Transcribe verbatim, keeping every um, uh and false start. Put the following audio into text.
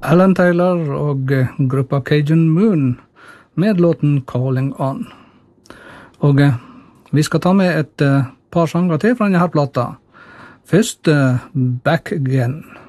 Alan Taylor og gruppa Cajun Moon med låten Calling On. Og vi skal ta med et par sanger til fra denne her plata. Først Back Again.